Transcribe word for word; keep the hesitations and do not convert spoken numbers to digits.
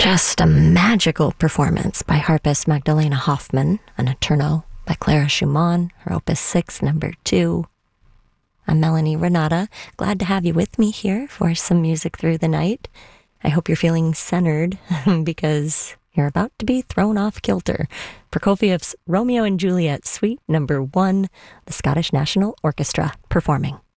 just a magical performance by harpist Magdalena Hoffman, a notturno by Clara Schumann, her Opus six, number two. I'm Melanie Renata, glad to have you with me here for some music through the night. I hope you're feeling centered because you're about to be thrown off kilter. Prokofiev's Romeo and Juliet, Suite number one, the Scottish National Orchestra performing.